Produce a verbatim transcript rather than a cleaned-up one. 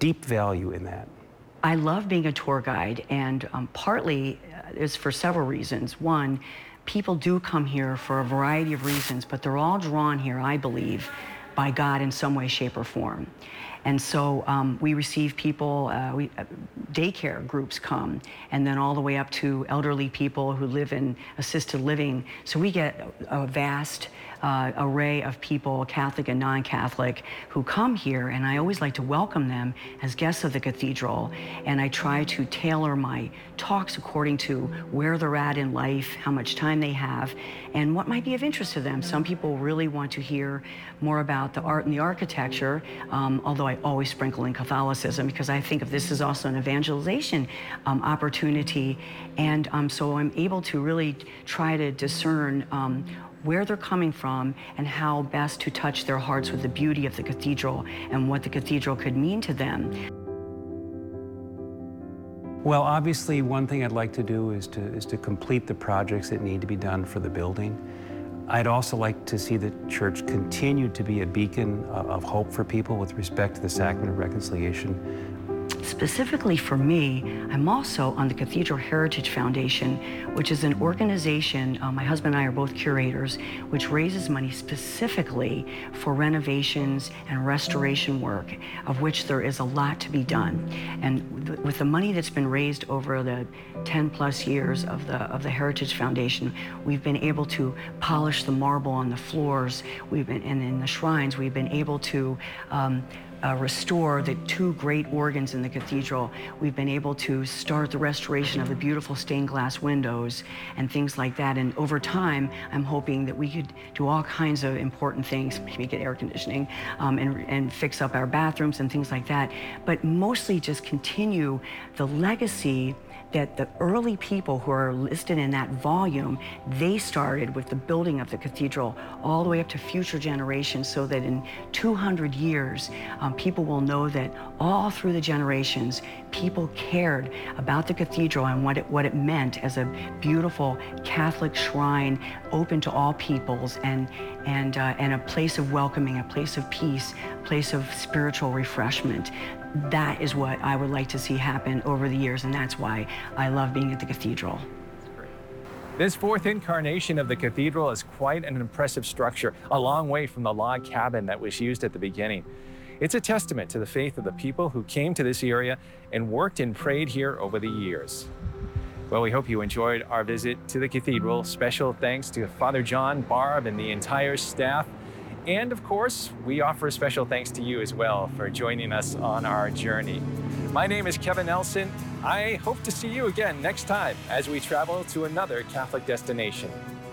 deep value in that. I love being a tour guide, and um, partly uh, is for several reasons. One, people do come here for a variety of reasons, but they're all drawn here, I believe, by God in some way, shape, or form. And so um, we receive people, uh, we, uh, daycare groups come, and then all the way up to elderly people who live in assisted living. So we get a, a vast uh, array of people, Catholic and non-Catholic, who come here, and I always like to welcome them as guests of the cathedral. And I try to tailor my talks according to where they're at in life, how much time they have, and what might be of interest to them. Some people really want to hear more about the art and the architecture, um, although I always sprinkle in Catholicism because I think of this as also an evangelization um, opportunity. And um, so I'm able to really try to discern um, where they're coming from and how best to touch their hearts with the beauty of the cathedral and what the cathedral could mean to them. Well, obviously, one thing I'd like to do is to, is to complete the projects that need to be done for the building. I'd also like to see the church continue to be a beacon of hope for people with respect to the Sacrament of Reconciliation. Specifically for me, I'm also on the Cathedral Heritage Foundation, which is an organization, uh, my husband and I are both curators, which raises money specifically for renovations and restoration work, of which there is a lot to be done. And th with the money that's been raised over the ten plus years of the, of the Heritage Foundation, we've been able to polish the marble on the floors, we've been, and in the shrines, we've been able to um, Uh, restore the two great organs in the cathedral. We've been able to start the restoration of the beautiful stained glass windows and things like that. And over time, I'm hoping that we could do all kinds of important things, maybe get air conditioning um, and, and fix up our bathrooms and things like that. But mostly just continue the legacy that the early people who are listed in that volume, they started with the building of the cathedral all the way up to future generations, so that in two hundred years, um, people will know that all through the generations, people cared about the cathedral and what it, what it meant as a beautiful Catholic shrine open to all peoples, and, and, uh, and a place of welcoming, a place of peace, a place of spiritual refreshment. That is what I would like to see happen over the years, and that's why I love being at the cathedral. This fourth incarnation of the cathedral is quite an impressive structure, a long way from the log cabin that was used at the beginning. It's a testament to the faith of the people who came to this area and worked and prayed here over the years. Well, we hope you enjoyed our visit to the cathedral. Special thanks to Father John, Barb, and the entire staff. And of course, we offer a special thanks to you as well for joining us on our journey. My name is Kevin Nelson. I hope to see you again next time as we travel to another Catholic destination.